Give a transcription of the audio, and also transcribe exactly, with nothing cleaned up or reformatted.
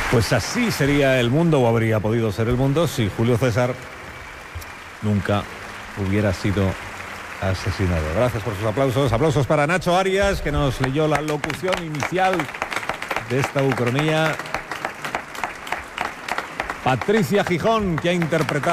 Pues así sería el mundo, o habría podido ser el mundo, si Julio César nunca hubiera sido asesinado. Gracias por sus aplausos. Aplausos para Nacho Arias, que nos leyó la locución inicial de esta ucronía. Patricia Gijón, que ha interpretado